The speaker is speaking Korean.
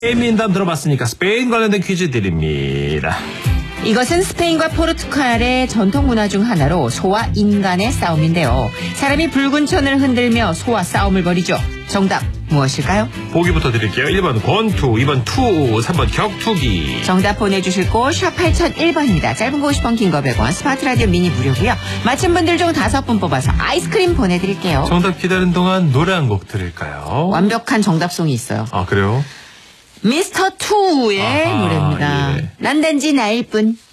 민담 들어봤으니까 스페인 관련된 퀴즈 드립니다. 이것은 스페인과 포르투갈의 전통 문화 중 하나로 소와 인간의 싸움인데요. 사람이 붉은 천을 흔들며 소와 싸움을 벌이죠. 정답 무엇일까요? 보기부터 드릴게요. 1번 권투, 2번 투, 3번 격투기. 정답 보내주실 곳 샵 8001번입니다. 짧은 거 50원, 긴 거 100원, 스마트 라디오 미니 무료고요. 맞힌 분들 중 5분 뽑아서 아이스크림 보내드릴게요. 정답 기다리는 동안 노래 한 곡 들을까요? 완벽한 정답송이 있어요. 아, 그래요? 미스터 투의 아하, 노래입니다. 예. 난 단지 나일 뿐.